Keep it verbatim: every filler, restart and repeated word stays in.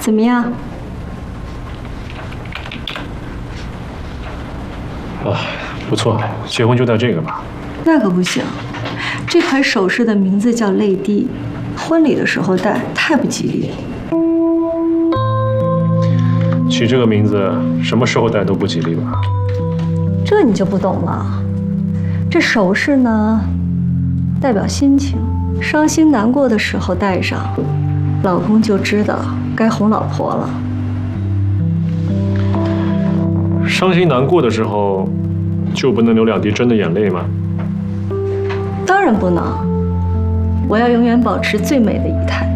怎么样？ 啊，不错，结婚就戴这个吧。 那可不行，这款首饰的名字叫泪滴，婚礼的时候戴太不吉利了。 起这个名字，什么时候戴都不吉利吧？ 这你就不懂了。这首饰呢，代表心情，伤心难过的时候戴上，老公就知道该哄老婆了。 伤心难过的时候，就不能流两滴真的眼泪吗？ 当然不能，我要永远保持最美的仪态。